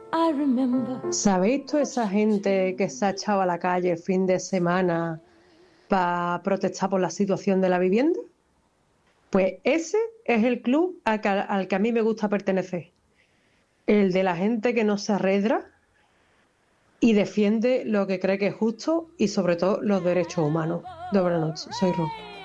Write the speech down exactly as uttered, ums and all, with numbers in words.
I remember. ¿Sabéis toda esa gente que se ha echado a la calle el fin de semana para protestar por la situación de la vivienda? Pues ese es el club al que, al que a mí me gusta pertenecer. El de la gente que no se arredra y defiende lo que cree que es justo y sobre todo los derechos humanos. De buenas noches, soy Ro.